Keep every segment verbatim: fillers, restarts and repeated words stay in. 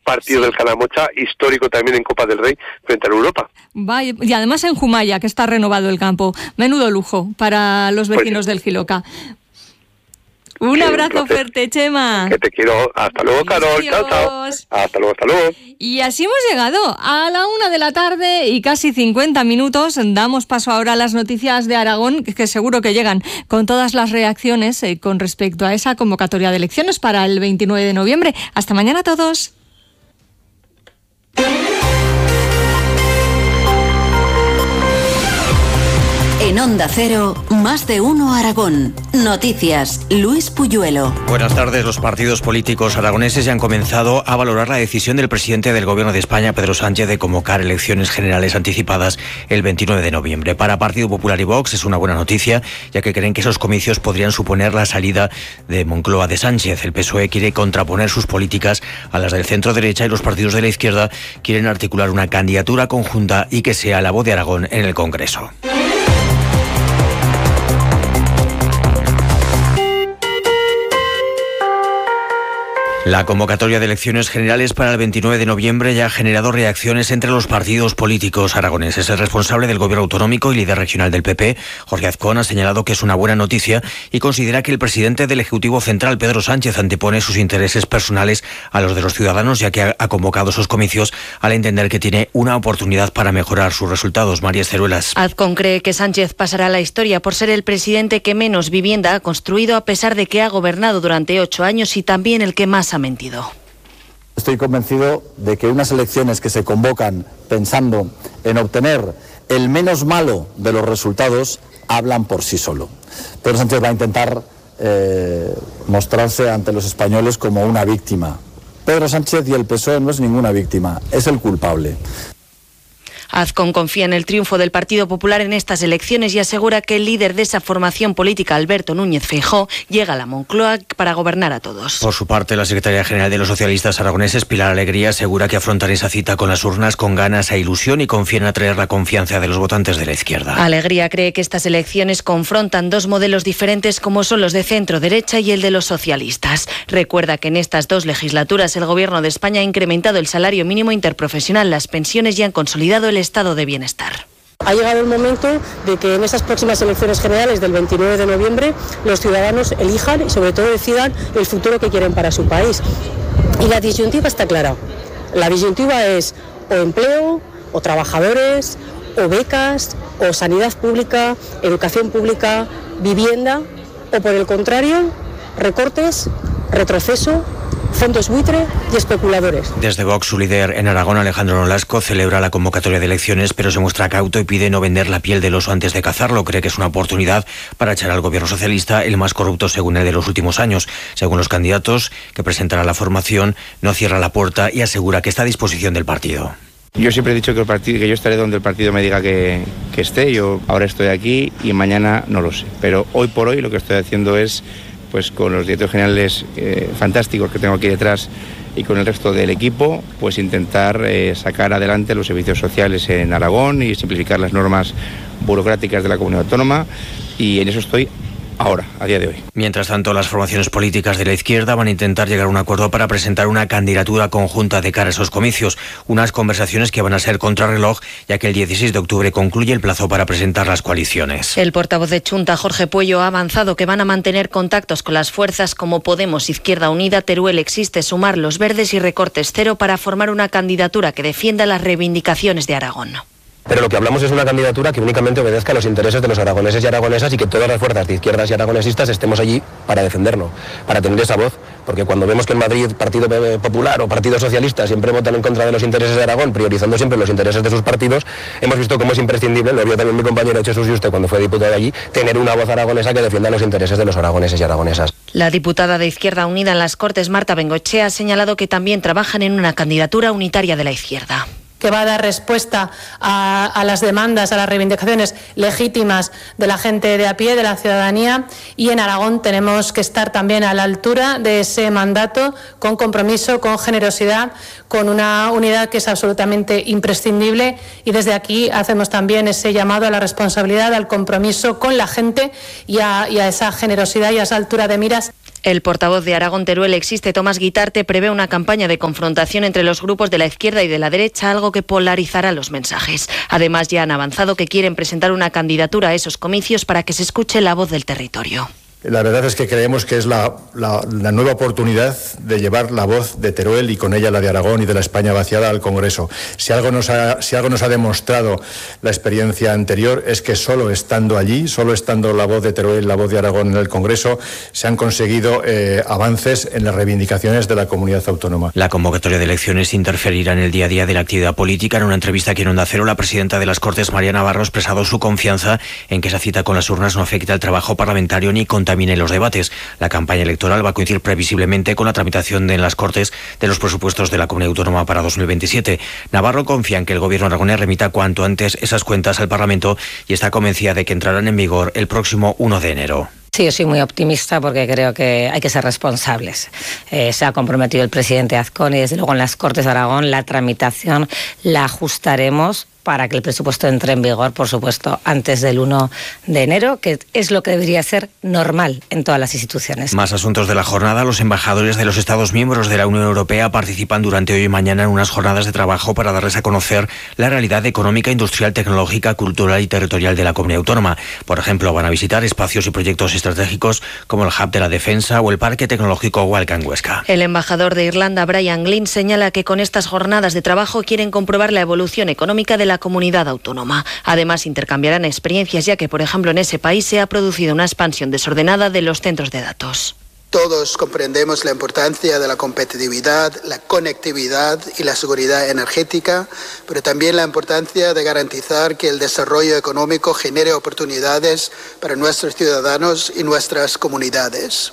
partido sí. del Calamocha, histórico también en Copa del Rey frente a Europa. Vaya, y además en Jumaya, que está renovado el campo. Menudo lujo para los vecinos pues, del Giloca. Un sí, abrazo un fuerte, Chema. Que te quiero. Hasta luego, Carol. Chao, chao. Hasta luego, hasta luego. Y así hemos llegado a la una de la tarde y casi cincuenta minutos. Damos paso ahora a las noticias de Aragón, que seguro que llegan con todas las reacciones eh, con respecto a esa convocatoria de elecciones para el veintinueve de noviembre. Hasta mañana a todos. En Onda Cero, más de uno Aragón. Noticias, Luis Puyuelo. Buenas tardes. Los partidos políticos aragoneses ya han comenzado a valorar la decisión del presidente del Gobierno de España, Pedro Sánchez, de convocar elecciones generales anticipadas el veintinueve de noviembre. Para Partido Popular y Vox es una buena noticia, ya que creen que esos comicios podrían suponer la salida de Moncloa de Sánchez. El P S O E quiere contraponer sus políticas a las del centro derecha y los partidos de la izquierda quieren articular una candidatura conjunta y que sea la voz de Aragón en el Congreso. La convocatoria de elecciones generales para el veintinueve de noviembre ya ha generado reacciones entre los partidos políticos aragoneses. El responsable del Gobierno autonómico y líder regional del P P, Jorge Azcón, ha señalado que es una buena noticia y considera que el presidente del Ejecutivo Central, Pedro Sánchez, antepone sus intereses personales a los de los ciudadanos, ya que ha convocado esos comicios al entender que tiene una oportunidad para mejorar sus resultados. María Ceruelas. Azcón cree que Sánchez pasará a la historia por ser el presidente que menos vivienda ha construido, a pesar de que ha gobernado durante ocho años y también el que más ha mentido. Estoy convencido de que unas elecciones que se convocan pensando en obtener el menos malo de los resultados hablan por sí solo. Pedro Sánchez va a intentar eh, mostrarse ante los españoles como una víctima. Pedro Sánchez y el P S O E no es ninguna víctima, es el culpable. Azcón confía en el triunfo del Partido Popular en estas elecciones y asegura que el líder de esa formación política, Alberto Núñez Feijóo, llega a la Moncloa para gobernar a todos. Por su parte, la secretaria general de los socialistas aragoneses, Pilar Alegría, asegura que afrontan esa cita con las urnas con ganas e ilusión y confía en atraer la confianza de los votantes de la izquierda. Alegría cree que estas elecciones confrontan dos modelos diferentes como son los de centro-derecha y el de los socialistas. Recuerda que en estas dos legislaturas el Gobierno de España ha incrementado el salario mínimo interprofesional, las pensiones y han consolidado el estado de bienestar. Ha llegado el momento de que en esas próximas elecciones generales del veintinueve de noviembre los ciudadanos elijan y sobre todo decidan el futuro que quieren para su país. Y la disyuntiva está clara. La disyuntiva es o empleo, o trabajadores, o becas, o sanidad pública, educación pública, vivienda, o por el contrario, recortes, retroceso, fondos buitre y especuladores. Desde Vox, su líder en Aragón, Alejandro Nolasco, celebra la convocatoria de elecciones, pero se muestra cauto y pide no vender la piel del oso antes de cazarlo. Cree que es una oportunidad para echar al gobierno socialista, el más corrupto según él de los últimos años. Según los candidatos que presentará la formación, no cierra la puerta y asegura que está a disposición del partido. Yo siempre he dicho que, el partido, que yo estaré donde el partido me diga que, que esté. Yo ahora estoy aquí y mañana no lo sé. Pero hoy por hoy lo que estoy haciendo es, pues con los directores generales eh, fantásticos que tengo aquí detrás y con el resto del equipo, pues intentar eh, sacar adelante los servicios sociales en Aragón y simplificar las normas burocráticas de la comunidad autónoma, y en eso estoy ahora, a día de hoy. Mientras tanto, las formaciones políticas de la izquierda van a intentar llegar a un acuerdo para presentar una candidatura conjunta de cara a esos comicios. Unas conversaciones que van a ser contrarreloj, ya que el dieciséis de octubre concluye el plazo para presentar las coaliciones. El portavoz de Chunta, Jorge Puello, ha avanzado que van a mantener contactos con las fuerzas como Podemos, Izquierda Unida, Teruel, Existe, Sumar, Los Verdes y Recortes Cero para formar una candidatura que defienda las reivindicaciones de Aragón. Pero lo que hablamos es una candidatura que únicamente obedezca a los intereses de los aragoneses y aragonesas y que todas las fuerzas de izquierdas y aragonesistas estemos allí para defendernos, para tener esa voz. Porque cuando vemos que en Madrid Partido Popular o Partido Socialista siempre votan en contra de los intereses de Aragón, priorizando siempre los intereses de sus partidos, hemos visto cómo es imprescindible, lo vio también mi compañero Jesús Yuste cuando fue diputado allí, tener una voz aragonesa que defienda los intereses de los aragoneses y aragonesas. La diputada de Izquierda Unida en las Cortes, Marta Bengoechea, ha señalado que también trabajan en una candidatura unitaria de la izquierda. Que va a dar respuesta a, a las demandas, a las reivindicaciones legítimas de la gente de a pie, de la ciudadanía, y en Aragón tenemos que estar también a la altura de ese mandato, con compromiso, con generosidad, con una unidad que es absolutamente imprescindible, y desde aquí hacemos también ese llamado a la responsabilidad, al compromiso con la gente y a, y a esa generosidad y a esa altura de miras. El portavoz de Aragón Teruel Existe, Tomás Guitarte, prevé una campaña de confrontación entre los grupos de la izquierda y de la derecha, algo que polarizará los mensajes. Además, ya han avanzado que quieren presentar una candidatura a esos comicios para que se escuche la voz del territorio. La verdad es que creemos que es la, la, la nueva oportunidad de llevar la voz de Teruel y con ella la de Aragón y de la España vaciada al Congreso. Si algo nos ha, si algo nos ha demostrado la experiencia anterior es que solo estando allí, solo estando la voz de Teruel y la voz de Aragón en el Congreso, se han conseguido eh, avances en las reivindicaciones de la comunidad autónoma. La convocatoria de elecciones interferirá en el día a día de la actividad política. En una entrevista aquí en Onda Cero, la presidenta de las Cortes, María Navarro, ha expresado su confianza en que esa cita con las urnas no afecte al trabajo parlamentario ni contamine los debates. La campaña electoral va a coincidir previsiblemente con la tramitación de, en las Cortes de los presupuestos de la Comunidad Autónoma para dos mil veintisiete. Navarro confía en que el gobierno aragonés remita cuanto antes esas cuentas al Parlamento y está convencida de que entrarán en vigor el próximo uno de enero. Sí, yo soy muy optimista porque creo que hay que ser responsables. Eh, se ha comprometido el presidente Azcón y desde luego en las Cortes de Aragón la tramitación la ajustaremos para que el presupuesto entre en vigor, por supuesto, antes del uno de enero, que es lo que debería ser normal en todas las instituciones. Más asuntos de la jornada. Los embajadores de los Estados miembros de la Unión Europea participan durante hoy y mañana en unas jornadas de trabajo para darles a conocer la realidad económica, industrial, tecnológica, cultural y territorial de la comunidad autónoma. Por ejemplo, van a visitar espacios y proyectos estratégicos como el Hub de la Defensa o el Parque Tecnológico Walcan Huesca. El embajador de Irlanda, Brian Glynn, señala que con estas jornadas de trabajo quieren comprobar la evolución económica de la comunidad autónoma. Además, intercambiarán experiencias, ya que, por ejemplo, en ese país se ha producido una expansión desordenada de los centros de datos. Todos comprendemos la importancia de la competitividad, la conectividad y la seguridad energética, pero también la importancia de garantizar que el desarrollo económico genere oportunidades para nuestros ciudadanos y nuestras comunidades.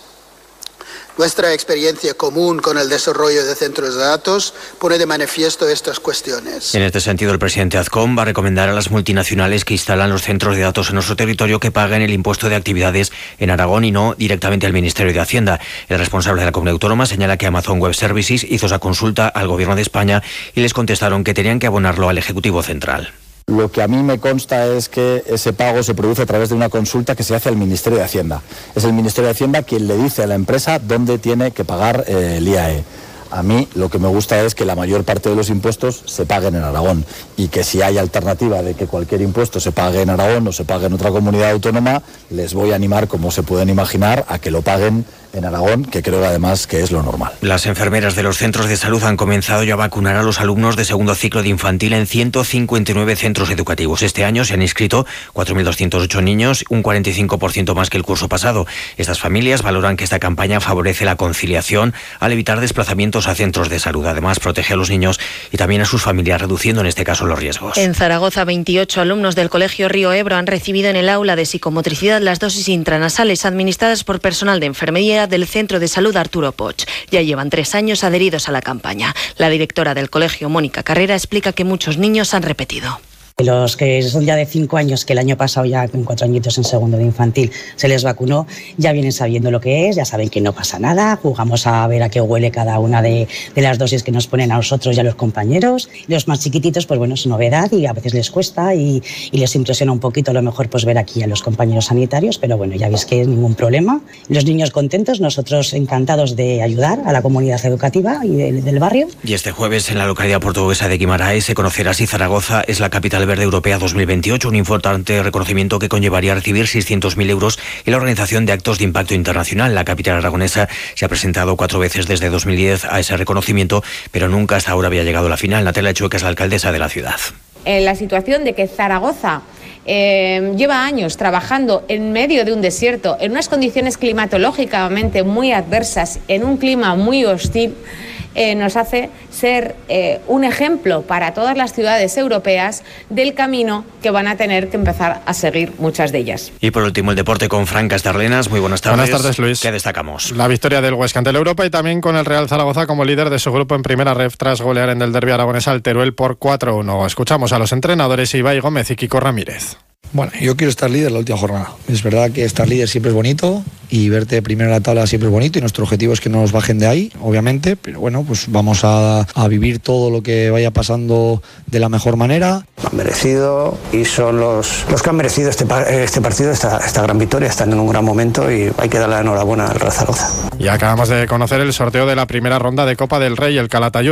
Nuestra experiencia común con el desarrollo de centros de datos pone de manifiesto estas cuestiones. En este sentido, el presidente Azcón va a recomendar a las multinacionales que instalan los centros de datos en nuestro territorio que paguen el impuesto de actividades en Aragón y no directamente al Ministerio de Hacienda. El responsable de la comunidad autónoma señala que Amazon Web Services hizo esa consulta al Gobierno de España y les contestaron que tenían que abonarlo al Ejecutivo Central. Lo que a mí me consta es que ese pago se produce a través de una consulta que se hace al Ministerio de Hacienda. Es el Ministerio de Hacienda quien le dice a la empresa dónde tiene que pagar eh, el I A E. A mí lo que me gusta es que la mayor parte de los impuestos se paguen en Aragón y que si hay alternativa de que cualquier impuesto se pague en Aragón o se pague en otra comunidad autónoma, les voy a animar, como se pueden imaginar, a que lo paguen en Aragón, que creo además que es lo normal. Las enfermeras de los centros de salud han comenzado ya a vacunar a los alumnos de segundo ciclo de infantil en ciento cincuenta y nueve centros educativos. Este año se han inscrito cuatro mil doscientos ocho niños, un cuarenta y cinco por ciento más que el curso pasado. Estas familias valoran que esta campaña favorece la conciliación al evitar desplazamientos a centros de salud. Además, protege a los niños y también a sus familias, reduciendo en este caso los riesgos. En Zaragoza, veintiocho alumnos del Colegio Río Ebro han recibido en el aula de psicomotricidad las dosis intranasales administradas por personal de enfermería del Centro de Salud Arturo Poch. Ya llevan tres años adheridos a la campaña. La directora del colegio, Mónica Carrera, explica que muchos niños han repetido. Los que son ya de cinco años, que el año pasado ya con cuatro añitos en segundo de infantil se les vacunó, ya vienen sabiendo lo que es, ya saben que no pasa nada, jugamos a ver a qué huele cada una de, de las dosis que nos ponen a nosotros y a los compañeros. Los más chiquititos, pues bueno, es novedad y a veces les cuesta y, y les impresiona un poquito a lo mejor pues ver aquí a los compañeros sanitarios, pero bueno, ya veis que es ningún problema. Los niños contentos, nosotros encantados de ayudar a la comunidad educativa y de, del barrio. Y este jueves en la localidad portuguesa de Guimaraes se conocerá si Zaragoza es la capital verde europea dos mil veintiocho, un importante reconocimiento que conllevaría recibir seiscientos mil euros y la organización de actos de impacto internacional. La capital aragonesa se ha presentado cuatro veces desde dos mil diez a ese reconocimiento, pero nunca hasta ahora había llegado a la final. Natalia Chueca es la alcaldesa de la ciudad. En la situación de que Zaragoza eh, lleva años trabajando en medio de un desierto, en unas condiciones climatológicamente muy adversas, en un clima muy hostil, Eh, nos hace ser eh, un ejemplo para todas las ciudades europeas del camino que van a tener que empezar a seguir muchas de ellas. Y por último, el deporte con Fran Castarlenas. Muy buenas tardes. Buenas tardes, Luis. ¿Qué destacamos? La victoria del Huesca ante el Europa y también con el Real Zaragoza como líder de su grupo en primera ref tras golear en el derbi aragonés al Teruel por cuatro uno. Escuchamos a los entrenadores Ibai Gómez y Kiko Ramírez. Bueno, yo quiero estar líder la última jornada. Es verdad que estar líder siempre es bonito y verte primero en la tabla siempre es bonito y nuestro objetivo es que no nos bajen de ahí, obviamente, pero bueno, pues vamos a, a vivir todo lo que vaya pasando de la mejor manera. Han merecido y son los, los que han merecido este, este partido, esta, esta gran victoria, están en un gran momento y hay que darle la enhorabuena al Real Zaragoza. Y acabamos de conocer el sorteo de la primera ronda de Copa del Rey. El Calatayud